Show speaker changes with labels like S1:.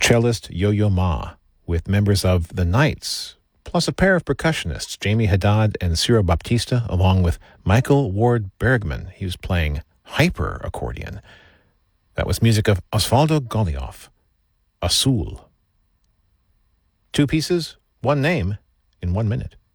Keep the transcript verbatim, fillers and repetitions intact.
S1: cellist Yo-Yo Ma with members of the Knights, plus a pair of percussionists, Jamie Haddad and Ciro Baptista, along with Michael Ward Bergman. He was playing hyper accordion. That was music of Osvaldo Golijov, Azul. Two pieces, one name, in one minute.